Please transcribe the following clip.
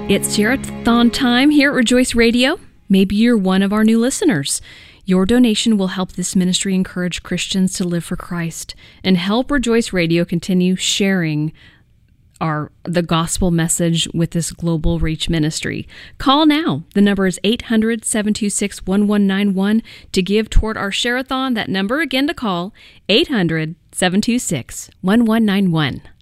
It's Share-a-thon time here at Rejoice Radio. Maybe you're one of our new listeners. Your donation will help this ministry encourage Christians to live for Christ and help Rejoice Radio continue sharing the gospel message with this global reach ministry. Call now. The number is 800-726-1191 to give toward our Share-a-thon. That number again to call, 800-726-1191.